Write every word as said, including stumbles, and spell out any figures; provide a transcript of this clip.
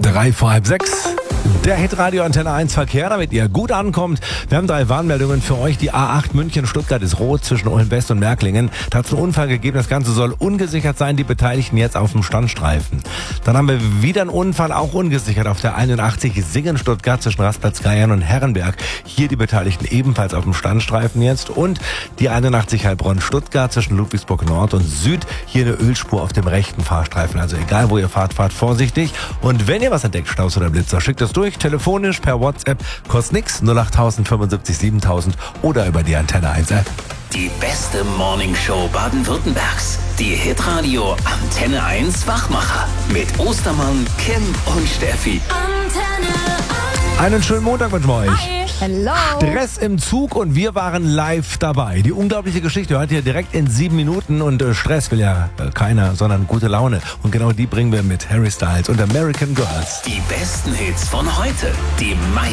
Drei vor halb sechs. Der Hitradio Antenne eins Verkehr, damit ihr gut ankommt. Wir haben drei Warnmeldungen für euch. Die A acht München-Stuttgart ist rot zwischen Ulm West und Märklingen. Da hat es einen Unfall gegeben. Das Ganze soll ungesichert sein. Die Beteiligten jetzt auf dem Standstreifen. Dann haben wir wieder einen Unfall, auch ungesichert, auf der einundachtzig Singen-Stuttgart zwischen Rastplatz-Geiern und Herrenberg. Hier die Beteiligten ebenfalls auf dem Standstreifen jetzt. Und die einundachtzig Heilbronn-Stuttgart zwischen Ludwigsburg Nord und Süd. Hier eine Ölspur auf dem rechten Fahrstreifen. Also egal, wo ihr fahrt, fahrt vorsichtig. Und wenn ihr was entdeckt, Staus oder Blitzer, schickt es durch, telefonisch, per WhatsApp, kostet nix, null acht null null fünfundsiebzig siebentausend oder über die Antenne eins App. Die beste Morningshow Baden-Württembergs. Die Hitradio Antenne eins Wachmacher. Mit Ostermann, Kim und Steffi. Antenne eins. Einen schönen Montag wünschen wir euch. Hi. Hello. Stress im Zug und wir waren live dabei. Die unglaubliche Geschichte hört ihr direkt in sieben Minuten und äh, Stress will ja äh, keiner, sondern gute Laune. Und genau die bringen wir mit Harry Styles und American Girls. Die besten Hits von heute. Die meisten